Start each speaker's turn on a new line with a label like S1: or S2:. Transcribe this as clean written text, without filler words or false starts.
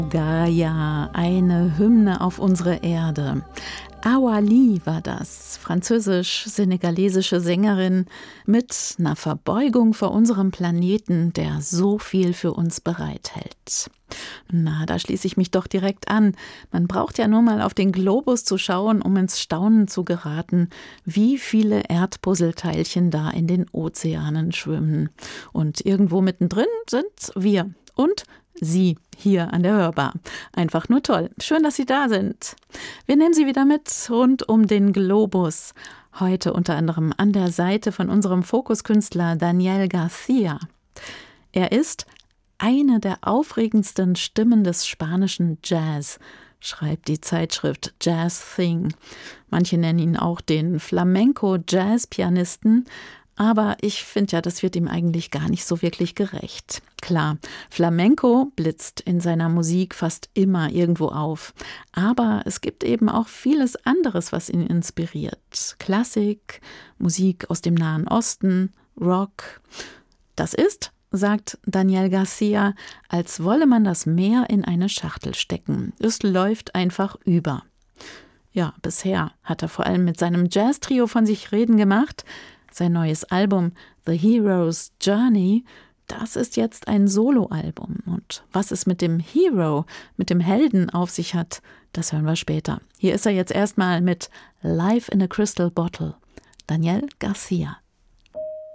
S1: Gaia, eine Hymne auf unsere Erde. Awali war das, französisch-senegalesische Sängerin mit einer Verbeugung vor unserem Planeten, der so viel für uns bereithält. Na, da schließe ich mich doch direkt an. Man braucht ja nur mal auf den Globus zu schauen, um ins Staunen zu geraten, wie viele Erdpuzzleteilchen da in den Ozeanen schwimmen. Und irgendwo mittendrin sind wir und Sie hier an der Hörbar. Einfach nur toll. Schön, dass Sie da sind. Wir nehmen Sie wieder mit rund um den Globus. Heute unter anderem an der Seite von unserem Fokuskünstler Daniel Garcia. Er ist eine der aufregendsten Stimmen des spanischen Jazz, schreibt die Zeitschrift Jazz Thing. Manche nennen ihn auch den Flamenco-Jazz-Pianisten. Aber ich finde ja, das wird ihm eigentlich gar nicht so wirklich gerecht. Klar, Flamenco blitzt in seiner Musik fast immer irgendwo auf. Aber es gibt eben auch vieles anderes, was ihn inspiriert. Klassik, Musik aus dem Nahen Osten, Rock. Das ist, sagt Daniel Garcia, als wolle man das Meer in eine Schachtel stecken. Es läuft einfach über. Ja, bisher hat er vor allem mit seinem Jazz-Trio von sich reden gemacht. Sein neues Album The Hero's Journey, das ist jetzt ein Soloalbum. Und was es mit dem Hero, mit dem Helden auf sich hat, das hören wir später. Hier ist er jetzt erstmal mit Life in a Crystal Bottle. Daniel Garcia.